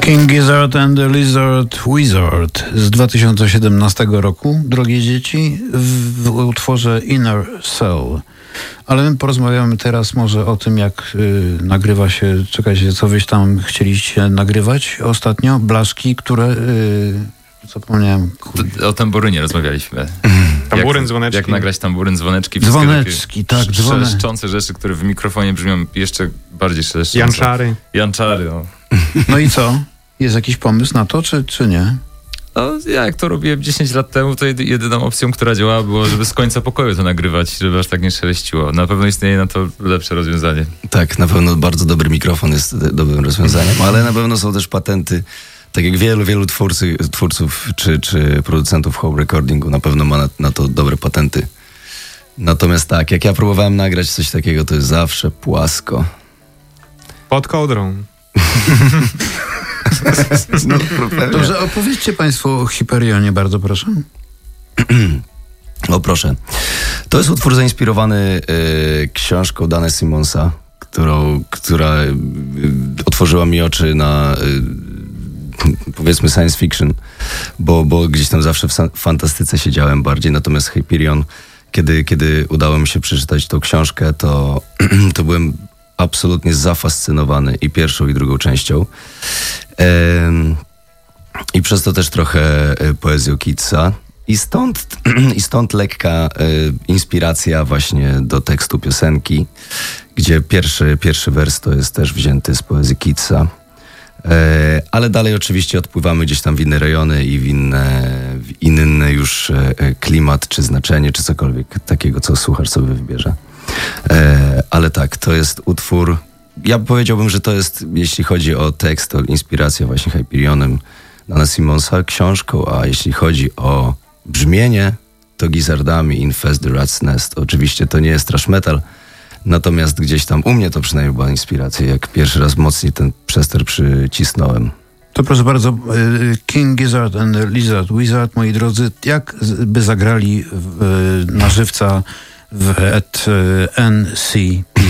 King Gizzard and the Lizard Wizard z 2017 roku, drogie dzieci, w utworze Inner Soul. Ale my porozmawiamy teraz może o tym, jak nagrywa się, czekajcie, co wyś tam chcieliście nagrywać ostatnio, blaszki, które... zapomniałem. O tamburynie rozmawialiśmy. Tamburyn, dzwoneczki. Jak nagrać tamburyn, dzwoneczki. Dzwoneczki, tak. Szeleszczące rzeczy, które w mikrofonie brzmią jeszcze bardziej szeleszczące. Janczary. No. No i co? Jest jakiś pomysł na to, czy nie? No, ja jak to robiłem 10 lat temu, to jedyną opcją, która działała, było, żeby z końca pokoju to nagrywać, żeby aż tak nie szeleściło. Na pewno istnieje na to lepsze rozwiązanie. Tak, na pewno bardzo dobry mikrofon jest dobrym rozwiązaniem, ale na pewno są też patenty. Tak jak wielu twórców czy producentów home recordingu na pewno ma na to dobre patenty. Natomiast tak, jak ja próbowałem nagrać coś takiego, to jest zawsze płasko. Pod kołdrą. No, dobrze, opowiedzcie Państwo o Hyperionie, bardzo proszę. O proszę. To jest utwór zainspirowany książką Dana Simonsa, która otworzyła mi oczy na powiedzmy science fiction, bo gdzieś tam zawsze w fantastyce siedziałem bardziej, natomiast Hyperion, kiedy udało mi się przeczytać tą książkę, to byłem absolutnie zafascynowany i pierwszą, i drugą częścią. I przez to też trochę poezją Keatsa. I stąd lekka inspiracja właśnie do tekstu piosenki, gdzie pierwszy wers to jest też wzięty z poezji Keatsa. Ale dalej oczywiście odpływamy gdzieś tam w inne rejony i w inny już klimat, czy znaczenie, czy cokolwiek takiego, co słuchacz sobie wybierze. Ale tak, to jest utwór, ja powiedziałbym, że to jest, jeśli chodzi o tekst, to inspiracja właśnie Hyperionem Dana Simonsa, książką, a jeśli chodzi o brzmienie, to Gizzardami Infest the Rat's Nest. Oczywiście to nie jest thrash metal, natomiast gdzieś tam u mnie to przynajmniej była inspiracja, jak pierwszy raz mocniej ten przester przycisnąłem. To proszę bardzo, King Gizzard and the Lizard Wizard, moi drodzy, jak by zagrali na żywca w NCP?